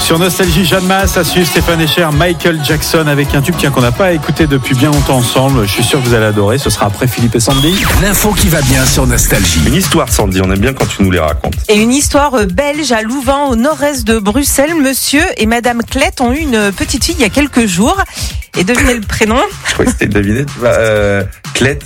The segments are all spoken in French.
Sur Nostalgie, Jeanne Masse, à suivre Stéphane Echer, Michael Jackson avec un tube qu'on n'a pas écouté depuis bien longtemps ensemble. Je suis sûr que vous allez adorer. Ce sera après Philippe et Sandy. L'info qui va bien sur Nostalgie. Une histoire, Sandy, on aime bien quand tu nous les racontes. Et une histoire belge à Louvain, au nord-est de Bruxelles. Monsieur et Madame Klett ont eu une petite fille il y a quelques jours. Et devinez le prénom. Je croyais que c'était deviné. Klett,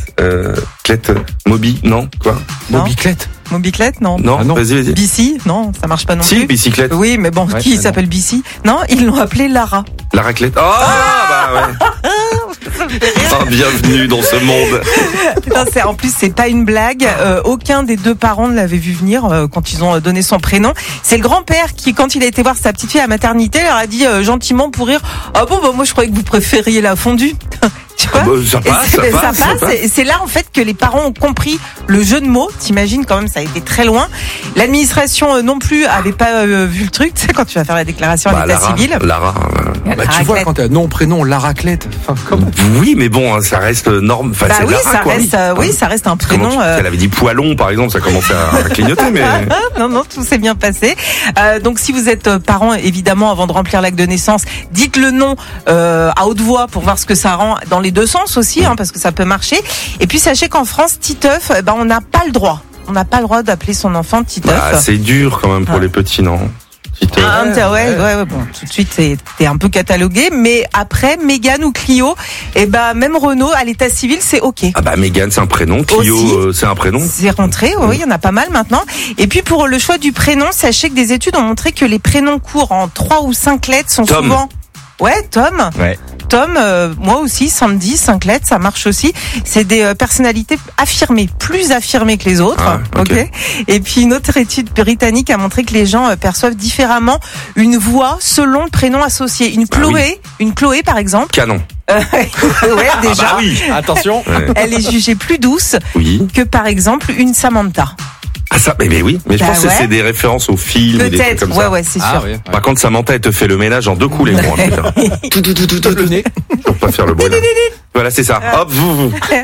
Moby, non, quoi? Moby-Klett. Moby-Klett, non. Non, non. vas-y. Bici, non, ça marche pas non Si, plus. bicyclette. Oui, mais bon, qui s'appelle Bici? Non, ils l'ont appelée Lara. La raclette. Oh, bah ouais. Oh, bienvenue dans ce monde. Non, en plus, c'est pas une blague. Aucun des deux parents ne l'avait vu venir quand ils ont donné son prénom. C'est le grand-père qui, quand il a été voir sa petite fille à la maternité, leur a dit gentiment pour rire, ah bon, bah moi je croyais que vous préfériez la fondue. Tu vois, ça passe. Et c'est là en fait que les parents ont compris le jeu de mots. T'imagines quand même, ça a été très loin. L'administration non plus avait pas vu le truc. Tu sais, quand tu vas faire la déclaration à l'état civil. Lara. Tu vois, quand t'as nom, prénom, la raclette. Enfin, comment? Oui, mais bon, ça reste norme. Enfin, c'est oui, Lara, ça quoi. reste, oui, ça reste un prénom. Elle avait dit poilon, par exemple, ça commençait à clignoter, mais. Non, tout s'est bien passé. Donc, si vous êtes parent, évidemment, avant de remplir l'acte de naissance, dites le nom à haute voix pour voir ce que ça rend dans les deux sens aussi, parce que ça peut marcher. Et puis, sachez qu'en France, Titeuf, on n'a pas le droit. On n'a pas le droit d'appeler son enfant Titeuf. C'est dur quand même pour les petits, non? Ouais, bon, tout de suite, t'es un peu catalogué, mais après, Mégane ou Clio, même Renault, à l'état civil, c'est ok. Ah bah, Mégane, c'est un prénom. Clio, c'est un prénom. C'est rentré, oui, il y en a pas mal maintenant. Et puis, pour le choix du prénom, sachez que des études ont montré que les prénoms courts en 3 ou 5 lettres sont Tom. souvent... Ouais, Tom. Ouais. Tom, moi aussi, Sandy, 5 lettres, ça marche aussi. C'est des personnalités affirmées, plus affirmées que les autres. Ah, ok. Et puis une autre étude britannique a montré que les gens perçoivent différemment une voix selon le prénom associé. Une Chloé par exemple. Canon. Ouais, déjà. Ah bah oui. Attention. Elle est jugée plus douce que par exemple une Samantha. Ah ça, mais oui, mais je pense que c'est des références aux films, des trucs comme ça. Ouais, c'est sûr. Oui. Par contre, Samantha, elle te fait le ménage en 2 coups les gros. Tout le nez. Pour pas faire le bruit. Voilà, c'est ça. Hop, vous.